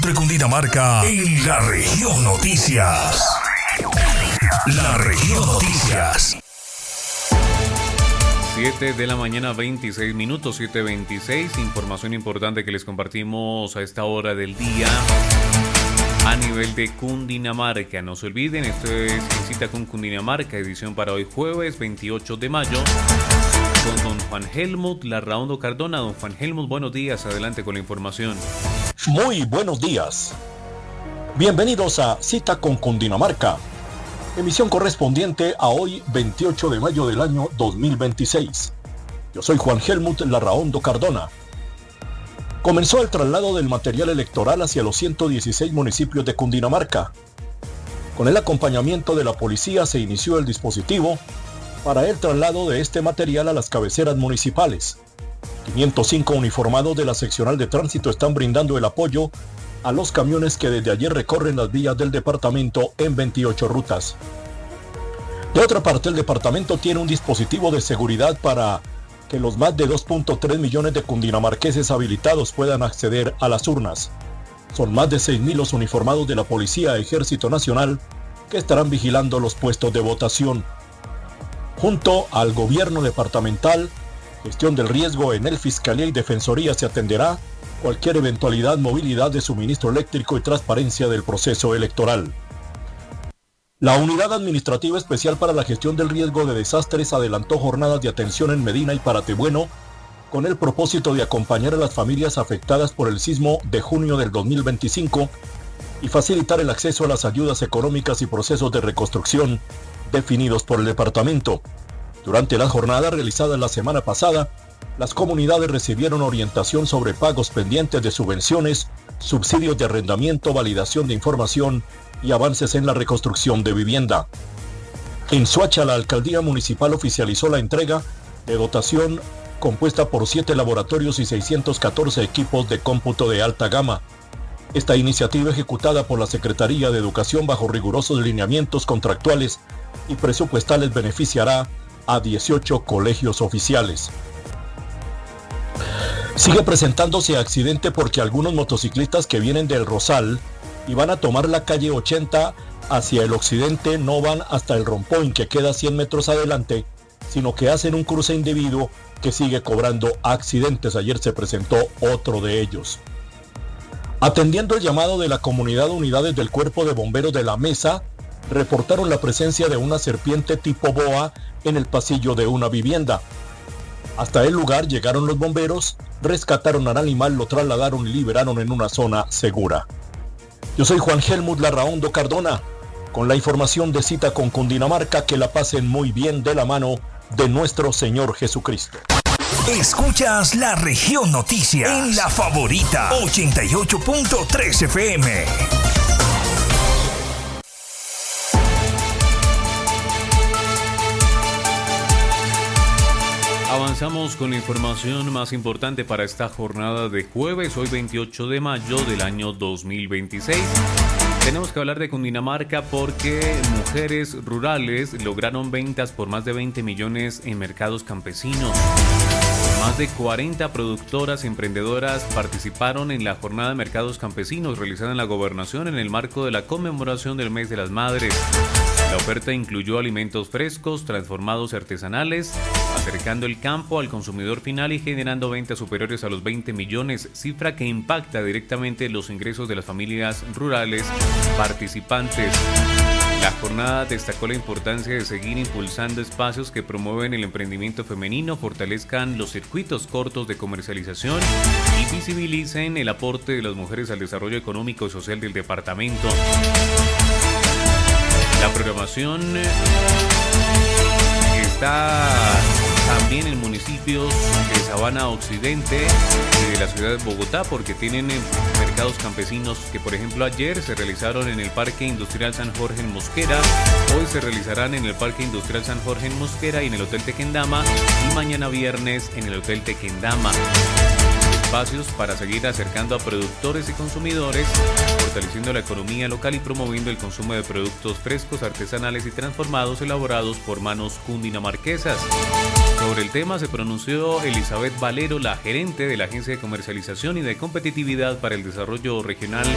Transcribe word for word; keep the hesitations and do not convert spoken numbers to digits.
De Cundinamarca en la región Noticias. La región Noticias. siete de la mañana, veintiséis minutos, siete veintiséis. Información importante que les compartimos a esta hora del día a nivel de Cundinamarca. No se olviden, esto es En Cita con Cundinamarca, edición para hoy jueves veintiocho de mayo, con don Juan Helmut Larraondo Cardona. Don Juan Helmut, buenos días, adelante con la información. Muy buenos días. Bienvenidos a Cita con Cundinamarca, emisión correspondiente a hoy veintiocho de mayo del año dos mil veintiséis. Yo soy Juan Helmut Larraondo Cardona. Comenzó el traslado del material electoral hacia los ciento dieciséis municipios de Cundinamarca. Con el acompañamiento de la policía se inició el dispositivo para el traslado de este material a las cabeceras municipales. quinientos cinco uniformados de la seccional de tránsito están brindando el apoyo a los camiones que desde ayer recorren las vías del departamento en veintiocho rutas. De otra parte, el departamento tiene un dispositivo de seguridad para que los más de dos punto tres millones de cundinamarqueses habilitados puedan acceder a las urnas. Son más de seis mil los uniformados de la Policía Ejército Nacional que estarán vigilando los puestos de votación. Junto al gobierno departamental, gestión del riesgo en el Fiscalía y Defensoría se atenderá cualquier eventualidad, movilidad de suministro eléctrico y transparencia del proceso electoral. La Unidad Administrativa Especial para la Gestión del Riesgo de Desastres adelantó jornadas de atención en Medina y Paratebueno con el propósito de acompañar a las familias afectadas por el sismo de junio del dos mil veinticinco y facilitar el acceso a las ayudas económicas y procesos de reconstrucción definidos por el departamento. Durante las jornadas realizadas la semana pasada, las comunidades recibieron orientación sobre pagos pendientes de subvenciones, subsidios de arrendamiento, validación de información y avances en la reconstrucción de vivienda. En Soacha, la alcaldía municipal oficializó la entrega de dotación compuesta por siete laboratorios y seiscientos catorce equipos de cómputo de alta gama. Esta iniciativa, ejecutada por la Secretaría de Educación bajo rigurosos lineamientos contractuales y presupuestales, beneficiará a dieciocho colegios oficiales. Sigue presentándose accidente porque algunos motociclistas que vienen del Rosal y van a tomar la calle ochenta hacia el occidente no van hasta el Rompoint, que queda cien metros adelante, sino que hacen un cruce indebido que sigue cobrando accidentes. Ayer se presentó otro de ellos. Atendiendo el llamado de la comunidad, unidades del Cuerpo de Bomberos de La Mesa reportaron la presencia de una serpiente tipo boa en el pasillo de una vivienda. Hasta el lugar llegaron los bomberos, rescataron al animal, lo trasladaron y liberaron en una zona segura. Yo soy Juan Helmut Larraondo Cardona, con la información de Cita con Cundinamarca. Que la pasen muy bien de la mano de nuestro Señor Jesucristo. Escuchas la región Noticias en La Favorita ochenta y ocho punto tres F M. Avanzamos con la información más importante para esta jornada de jueves, hoy veintiocho de mayo del año dos mil veintiséis. Tenemos que hablar de Cundinamarca porque mujeres rurales lograron ventas por más de veinte millones en mercados campesinos. Más de cuarenta productoras emprendedoras participaron en la jornada de mercados campesinos realizada en la gobernación en el marco de la conmemoración del mes de las madres. La oferta incluyó alimentos frescos, transformados y artesanales, acercando el campo al consumidor final y generando ventas superiores a los veinte millones, cifra que impacta directamente los ingresos de las familias rurales participantes. La jornada destacó la importancia de seguir impulsando espacios que promueven el emprendimiento femenino, fortalezcan los circuitos cortos de comercialización y visibilicen el aporte de las mujeres al desarrollo económico y social del departamento. La programación está también en municipios de Sabana Occidente y de la ciudad de Bogotá, porque tienen mercados campesinos que, por ejemplo, ayer se realizaron en el Parque Industrial San Jorge en Mosquera, hoy se realizarán en el Parque Industrial San Jorge en Mosquera y en el Hotel Tequendama, y mañana viernes en el Hotel Tequendama. Espacios para seguir acercando a productores y consumidores, fortaleciendo la economía local y promoviendo el consumo de productos frescos, artesanales y transformados elaborados por manos cundinamarquesas. Sobre el tema se pronunció Elizabeth Valero, la gerente de la Agencia de Comercialización y de Competitividad para el Desarrollo Regional